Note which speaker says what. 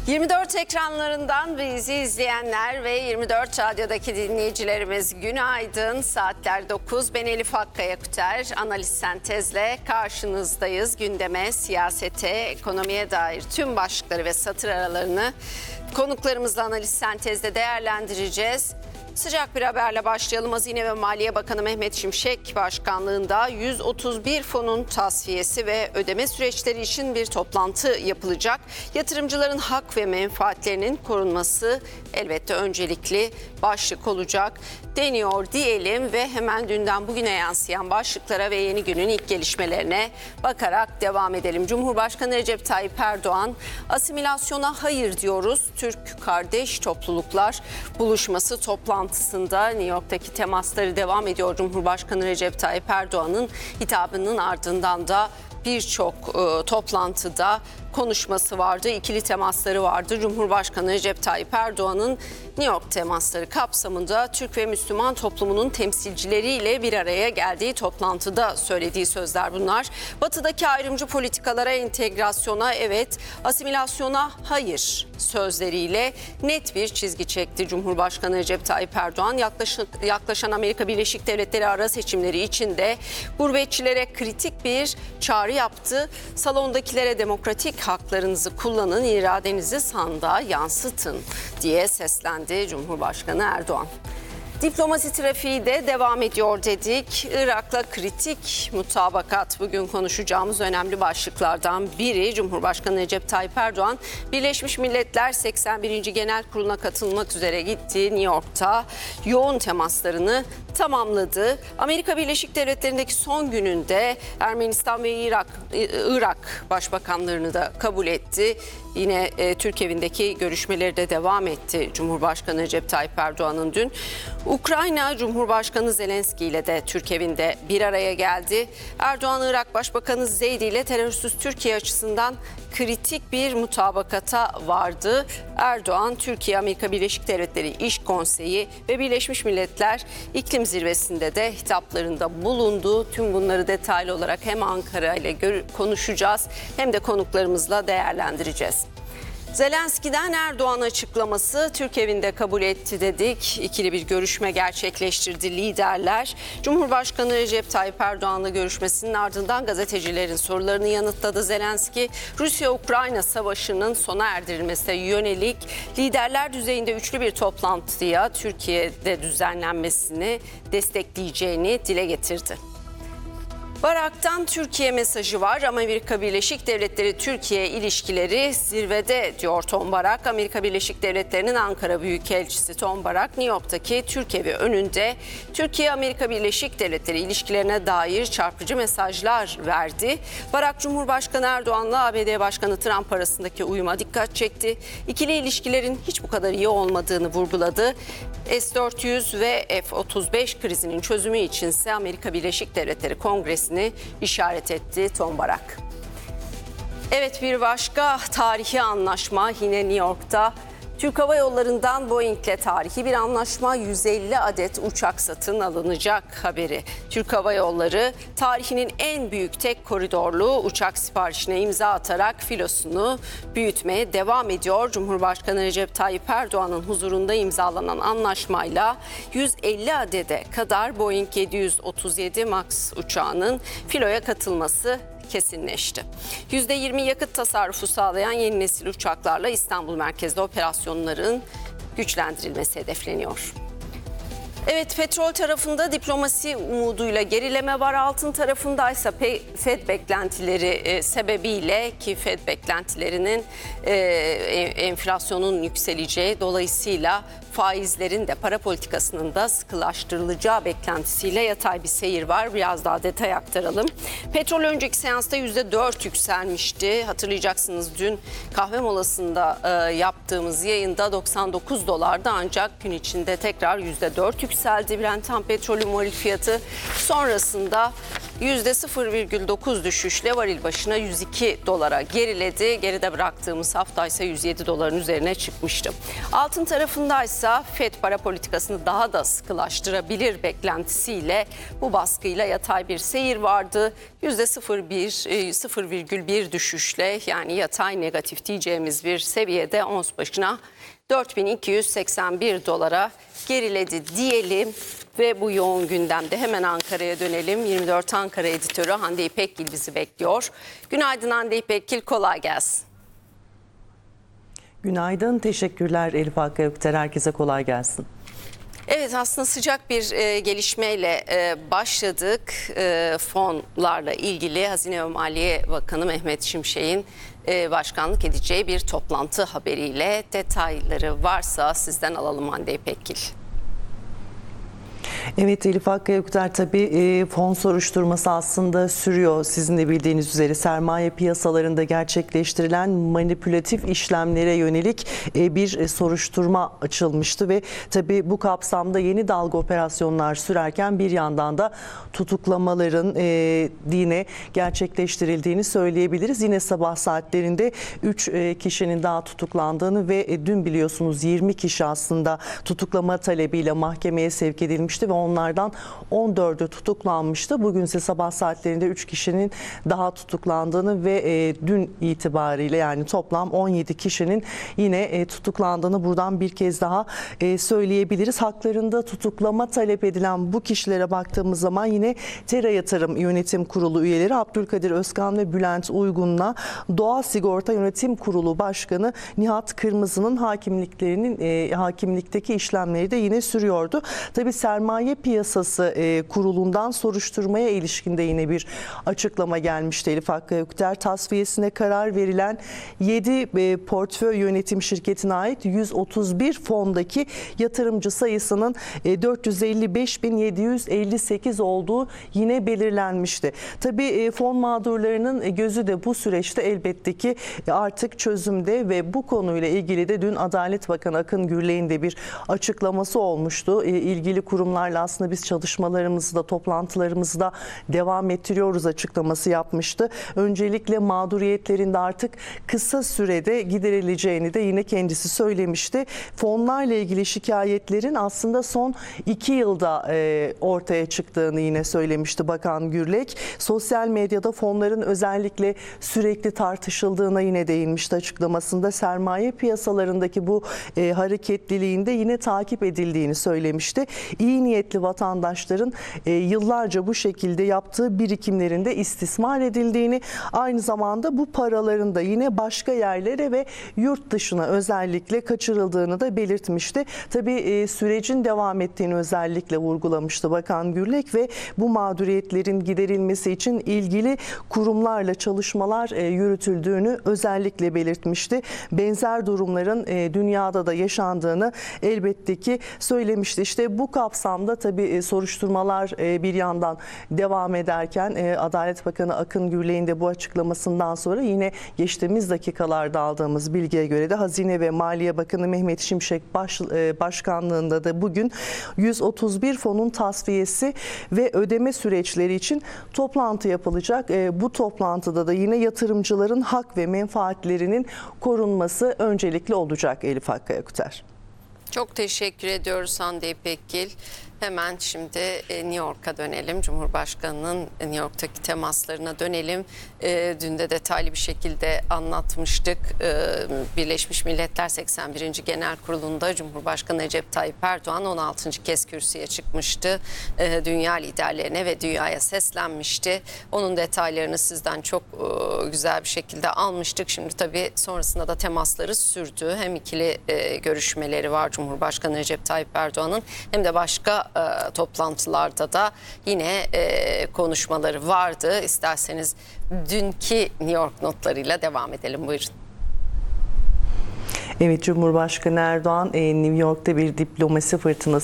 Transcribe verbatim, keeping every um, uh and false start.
Speaker 1: yirmi dört ekranlarından bizi izleyenler ve yirmi dört Radyo'daki dinleyicilerimiz günaydın. Saatler dokuz. Ben Elif Hakkaya Küter. Analiz Sentez'le karşınızdayız. Gündeme, siyasete, ekonomiye dair tüm başlıkları ve satır aralarını konuklarımızla Analiz Sentez'de değerlendireceğiz. Sıcak bir haberle başlayalım. Hazine ve Maliye Bakanı Mehmet Şimşek başkanlığında yüz otuz bir fonun tasfiyesi ve ödeme süreçleri için bir toplantı yapılacak. Yatırımcıların hak ve menfaatlerinin korunması elbette öncelikli başlık olacak deniyor diyelim ve hemen dünden bugüne yansıyan başlıklara ve yeni günün ilk gelişmelerine bakarak devam edelim. Cumhurbaşkanı Recep Tayyip Erdoğan, asimilasyona hayır diyoruz. Türk kardeş topluluklar buluşması toplantısında New York'taki temasları devam ediyor. Cumhurbaşkanı Recep Tayyip Erdoğan'ın hitabının ardından da birçok e, toplantıda konuşması vardı, ikili temasları vardı. Cumhurbaşkanı Recep Tayyip Erdoğan'ın New York temasları kapsamında Türk ve Müslüman toplumunun temsilcileriyle bir araya geldiği toplantıda söylediği sözler bunlar. Batı'daki ayrımcı politikalara, entegrasyona evet, asimilasyona hayır sözleriyle net bir çizgi çekti Cumhurbaşkanı Recep Tayyip Erdoğan. Yaklaşık, yaklaşan Amerika Birleşik Devletleri ara seçimleri için de gurbetçilere kritik bir çağrı yaptı. Salondakilere demokratik haklarınızı kullanın, iradenizi sandığa yansıtın diye seslendi Cumhurbaşkanı Erdoğan. Diplomasi trafiği de devam ediyor dedik. Irak'la kritik mutabakat bugün konuşacağımız önemli başlıklardan biri. Cumhurbaşkanı Recep Tayyip Erdoğan, Birleşmiş Milletler seksen birinci Genel Kurulu'na katılmak üzere gittiği New York'ta yoğun temaslarını tamamladı. Amerika Birleşik Devletleri'ndeki son gününde Ermenistan ve Irak, Irak başbakanlarını da kabul etti. Yine e, Türk evindeki görüşmeleri de devam etti Cumhurbaşkanı Recep Tayyip Erdoğan'ın dün. Ukrayna Cumhurbaşkanı Zelenski ile de Türk evinde bir araya geldi. Erdoğan, Irak Başbakanı Zeydi ile terörsüz Türkiye açısından kritik bir mutabakata vardı. Erdoğan, Türkiye, Amerika Birleşik Devletleri İş Konseyi ve Birleşmiş Milletler İklim Zirvesi'nde de hitaplarında bulundu. Tüm bunları detaylı olarak hem Ankara ile konuşacağız hem de konuklarımızla değerlendireceğiz. Zelenski'den Erdoğan açıklaması, Türk evinde kabul etti dedik. İkili bir görüşme gerçekleştirdi liderler. Cumhurbaşkanı Recep Tayyip Erdoğan'la görüşmesinin ardından gazetecilerin sorularını yanıtladı Zelenski. Rusya-Ukrayna savaşının sona erdirilmesine yönelik liderler düzeyinde üçlü bir toplantıya Türkiye'de düzenlenmesini destekleyeceğini dile getirdi. Barak'tan Türkiye mesajı var. Amerika Birleşik Devletleri Türkiye ilişkileri zirvede diyor Tom Barak. Amerika Birleşik Devletleri'nin Ankara Büyükelçisi Tom Barak, New York'taki Türk evi önünde Türkiye-Amerika Birleşik Devletleri ilişkilerine dair çarpıcı mesajlar verdi. Barak, Cumhurbaşkanı Erdoğan'la A B D Başkanı Trump arasındaki uyuma dikkat çekti. İkili ilişkilerin hiç bu kadar iyi olmadığını vurguladı. S dört yüz ve F otuz beş krizinin çözümü içinse Amerika Birleşik Devletleri Kongresi'ni işaret etti Tom Barak. Evet, bir başka tarihi anlaşma yine New York'ta. Türk Hava Yolları'ndan Boeing'le tarihi bir anlaşma, yüz elli adet uçak satın alınacak haberi. Türk Hava Yolları tarihinin en büyük tek koridorlu uçak siparişine imza atarak filosunu büyütmeye devam ediyor. Cumhurbaşkanı Recep Tayyip Erdoğan'ın huzurunda imzalanan anlaşmayla yüz elli adede kadar Boeing yedi yüz otuz yedi Max uçağının filoya katılması kesinleşti. yüzde yirmi yakıt tasarrufu sağlayan yeni nesil uçaklarla İstanbul merkezli operasyonların güçlendirilmesi hedefleniyor. Evet, petrol tarafında diplomasi umuduyla gerileme var. Altın tarafındaysa Fed beklentileri sebebiyle, ki Fed beklentilerinin enflasyonun yükseleceği, dolayısıyla faizlerin de para politikasının da sıkılaştırılacağı beklentisiyle yatay bir seyir var. Biraz daha detay aktaralım. Petrol önceki seansta yüzde dört yükselmişti. Hatırlayacaksınız, dün kahve molasında e, yaptığımız yayında doksan dokuz dolardı, ancak gün içinde tekrar yüzde dört yükseldi. Brent ham petrolün varil fiyatı sonrasında yüzde sıfır virgül dokuz düşüşle varil başına yüz iki dolara geriledi. Geride bıraktığımız hafta ise yüz yedi doların üzerine çıkmıştı. Altın tarafındaysa Fed para politikasını daha da sıkılaştırabilir beklentisiyle bu baskıyla yatay bir seyir vardı. yüzde sıfır virgül bir düşüşle, yani yatay negatif diyeceğimiz bir seviyede ons başına dört bin iki yüz seksen bir dolara geriledi diyelim. Ve bu yoğun gündemde hemen Ankara'ya dönelim. yirmi dört Ankara editörü Hande İpekgil bizi bekliyor. Günaydın Hande İpekgil, kolay gelsin.
Speaker 2: Günaydın, teşekkürler Elif Hakkı Ökter. Herkese kolay gelsin.
Speaker 1: Evet, aslında sıcak bir e, gelişmeyle e, başladık. E, fonlarla ilgili Hazine ve Maliye Bakanı Mehmet Şimşek'in e, başkanlık edeceği bir toplantı haberiyle detayları varsa sizden alalım Hande İpekgil.
Speaker 2: Evet Elif Hakkı Ökter, tabii e, fon soruşturması aslında sürüyor. Sizin de bildiğiniz üzere sermaye piyasalarında gerçekleştirilen manipülatif işlemlere yönelik e, bir e, soruşturma açılmıştı ve tabii bu kapsamda yeni dalga operasyonlar sürerken bir yandan da tutuklamaların e, yine gerçekleştirildiğini söyleyebiliriz. Yine sabah saatlerinde üç e, kişinin daha tutuklandığını ve e, dün biliyorsunuz yirmi kişi aslında tutuklama talebiyle mahkemeye sevk edilmişti ve onlardan on dördü tutuklanmıştı. Bugün ise sabah saatlerinde üç kişinin daha tutuklandığını ve e, dün itibariyle yani toplam on yedi kişinin yine e, tutuklandığını buradan bir kez daha e, söyleyebiliriz. Haklarında tutuklama talep edilen bu kişilere baktığımız zaman yine Tera Yatırım Yönetim Kurulu üyeleri Abdülkadir Özkan ve Bülent Uygun'la Doğa Sigorta Yönetim Kurulu Başkanı Nihat Kırmızı'nın hakimliklerinin e, hakimlikteki işlemleri de yine sürüyordu. Tabii sermaye piyasası e, kurulundan soruşturmaya ilişkin de yine bir açıklama gelmişti Elif Hakkı Ökter. Tasfiyesine karar verilen yedi e, portföy yönetim şirketine ait yüz otuz bir fondaki yatırımcı sayısının e, dört yüz elli beş bin yedi yüz elli sekiz olduğu yine belirlenmişti. Tabii e, fon mağdurlarının e, gözü de bu süreçte elbette ki e, artık çözümde ve bu konuyla ilgili de dün Adalet Bakanı Akın Gürlek'in de bir açıklaması olmuştu. E, ilgili kurumlarla aslında biz çalışmalarımızı da toplantılarımızı da devam ettiriyoruz açıklaması yapmıştı. Öncelikle mağduriyetlerin de artık kısa sürede giderileceğini de yine kendisi söylemişti. Fonlarla ilgili şikayetlerin aslında son iki yılda e, ortaya çıktığını yine söylemişti Bakan Gürlek. Sosyal medyada fonların özellikle sürekli tartışıldığına yine değinmişti açıklamasında. Sermaye piyasalarındaki bu e, hareketliliğinde yine takip edildiğini söylemişti. İyi niyetli vatandaşların e, yıllarca bu şekilde yaptığı birikimlerinde istismar edildiğini, aynı zamanda bu paraların da yine başka yerlere ve yurt dışına özellikle kaçırıldığını da belirtmişti. Tabii e, sürecin devam ettiğini özellikle vurgulamıştı Bakan Gürlek ve bu mağduriyetlerin giderilmesi için ilgili kurumlarla çalışmalar e, yürütüldüğünü özellikle belirtmişti. Benzer durumların e, dünyada da yaşandığını elbette ki söylemişti. İşte bu kapsamda tabii soruşturmalar bir yandan devam ederken Adalet Bakanı Akın Gürlek'in de bu açıklamasından sonra yine geçtiğimiz dakikalarda aldığımız bilgiye göre de Hazine ve Maliye Bakanı Mehmet Şimşek baş, başkanlığında da bugün yüz otuz bir fonun tasfiyesi ve ödeme süreçleri için toplantı yapılacak. Bu toplantıda da yine yatırımcıların hak ve menfaatlerinin korunması öncelikli olacak Elif Hakkı Ökter.
Speaker 1: Çok teşekkür ediyoruz Hande İpekgil. Hemen şimdi New York'a dönelim. Cumhurbaşkanı'nın New York'taki temaslarına dönelim. E, dün de detaylı bir şekilde anlatmıştık. E, Birleşmiş Milletler seksen birinci Genel Kurulu'nda Cumhurbaşkanı Recep Tayyip Erdoğan on altıncı kez kürsüye çıkmıştı. E, dünya liderlerine ve dünyaya seslenmişti. Onun detaylarını sizden çok e, güzel bir şekilde almıştık. Şimdi tabii sonrasında da temasları sürdü. Hem ikili e, görüşmeleri var Cumhurbaşkanı Recep Tayyip Erdoğan'ın, hem de başka e, toplantılarda da yine e, konuşmaları vardı. İsterseniz dünkü New York notlarıyla devam edelim. Buyurun.
Speaker 2: Evet, Cumhurbaşkanı Erdoğan New York'ta bir diplomasi fırtınası